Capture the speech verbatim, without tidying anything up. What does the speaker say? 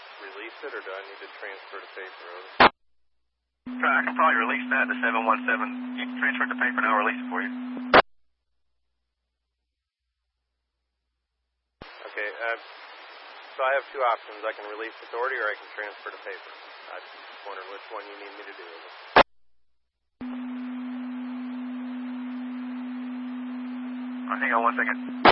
release it, or do I need to transfer to paper? I can probably release that to seven one seven. You can transfer it to paper and I'll release it for you. Okay, uh, so I have two options. I can release authority or I can transfer to paper. I just wondered which one you need me to do. Hang on one second.